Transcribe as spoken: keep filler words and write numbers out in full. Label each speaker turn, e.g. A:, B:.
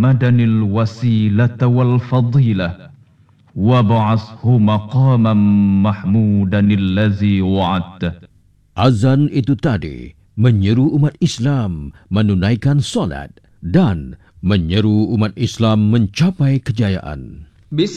A: محمدا الوسيلة والفضيلة وابعثه مقاما محمودا الذي وعدته.
B: Azan itu tadi menyeru umat Islam menunaikan solat dan menyeru umat Islam mencapai kejayaan.